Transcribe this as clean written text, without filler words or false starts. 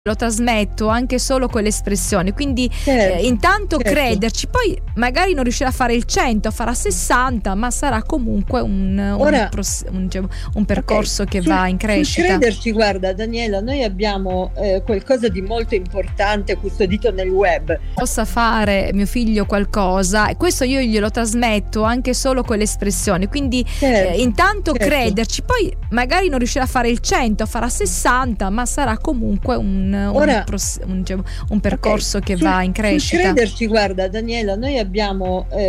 lo trasmetto anche solo con le espressioni, quindi intanto crederci, poi magari non riuscirà a fare il 100, farà 60, ma sarà comunque un percorso che va in crescita. Sul crederci, guarda Daniela, noi abbiamo qualcosa di molto importante custodito nel web. Possa fare mio figlio qualcosa, e questo io glielo trasmetto anche solo con le espressioni, quindi intanto crederci, poi magari non riuscirà a fare il 100, farà 60, ma sarà comunque un percorso che va in crescita. Sul crederci, guarda Daniela, noi abbiamo